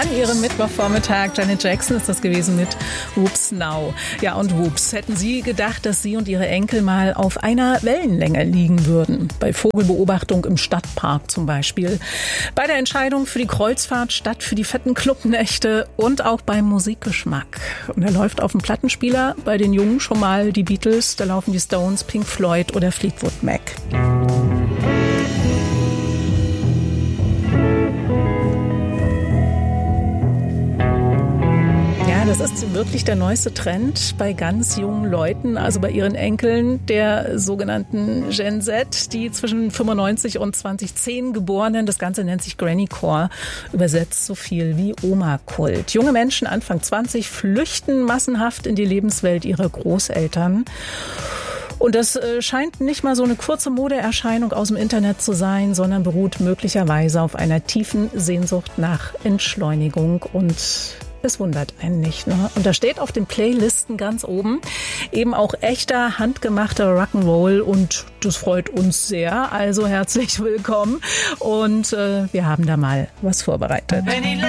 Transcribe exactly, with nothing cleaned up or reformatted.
An ihrem Mittwochvormittag, Janet Jackson ist das gewesen mit Whoops Now. Ja, und whoops, hätten Sie gedacht, dass Sie und Ihre Enkel mal auf einer Wellenlänge liegen würden? Bei Vogelbeobachtung im Stadtpark zum Beispiel. Bei der Entscheidung für die Kreuzfahrt statt für die fetten Clubnächte und auch beim Musikgeschmack. Und da läuft auf dem Plattenspieler bei den Jungen schon mal die Beatles, da laufen die Stones, Pink Floyd oder Fleetwood Mac. Das ist wirklich der neueste Trend bei ganz jungen Leuten, also bei ihren Enkeln, der sogenannten Gen Z, die zwischen fünfundneunzig und zweitausendzehn Geborenen. Das Ganze nennt sich Grannycore, übersetzt so viel wie Oma-Kult. Junge Menschen Anfang zwanzig flüchten massenhaft in die Lebenswelt ihrer Großeltern. Und das scheint nicht mal so eine kurze Modeerscheinung aus dem Internet zu sein, sondern beruht möglicherweise auf einer tiefen Sehnsucht nach Entschleunigung und es wundert einen nicht, ne? Und da steht auf den Playlisten ganz oben eben auch echter, handgemachter Rock'n'Roll und das freut uns sehr. Also herzlich willkommen und äh, wir haben da mal was vorbereitet.